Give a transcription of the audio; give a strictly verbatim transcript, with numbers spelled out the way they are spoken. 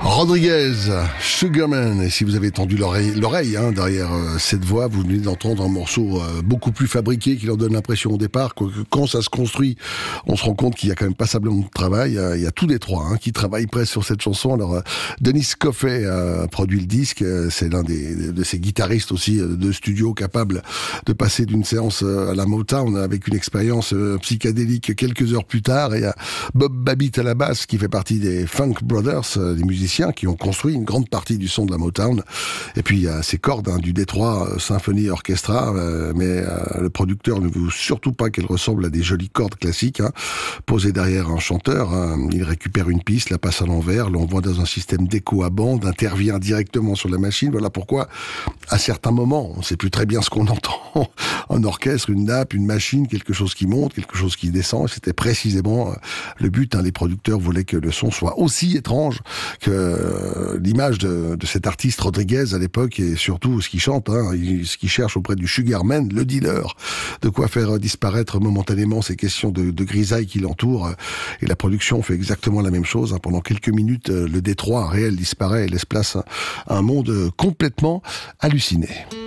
Rodriguez, Sugarman, et si vous avez tendu l'oreille, l'oreille hein, derrière euh, cette voix, vous venez d'entendre un morceau euh, beaucoup plus fabriqué qui leur donne l'impression au départ que, que quand ça se construit, on se rend compte qu'il y a quand même passablement de travail. Euh, il y a tous les trois hein, qui travaillent presque sur cette chanson. Alors, euh, Dennis Coffey a produit le disque, euh, c'est l'un des, de ces guitaristes aussi euh, de studio capables de passer d'une séance euh, à la Motown avec une expérience euh, psychédélique quelques heures plus tard. Et il y a Bob Babbitt à la basse qui fait partie des Funk Brothers, euh, des musiciens qui ont construit une grande partie du son de la Motown. Et puis il y a ces cordes hein, du Détroit euh, Symphony Orchestra, euh, mais euh, le producteur ne veut surtout pas qu'elle ressemble à des jolies cordes classiques hein, posées derrière un chanteur. Hein. Il récupère une piste, la passe à l'envers, l'envoie dans un système d'écho à bande, intervient directement sur la machine. Voilà pourquoi, à certains moments, on ne sait plus très bien ce qu'on entend. Un orchestre, une nappe, une machine, quelque chose qui monte, quelque chose qui descend. C'était précisément euh, le but. Hein. Les producteurs voulaient que le son soit aussi étrange que l'image de, de cet artiste Rodriguez à l'époque et surtout ce qu'il chante, hein, ce qu'il cherche auprès du Sugarman, le dealer, de quoi faire disparaître momentanément ces questions de, de grisaille qui l'entourent. Et la production fait exactement la même chose. Hein. Pendant quelques minutes, le Détroit réel disparaît et laisse place à un monde complètement halluciné.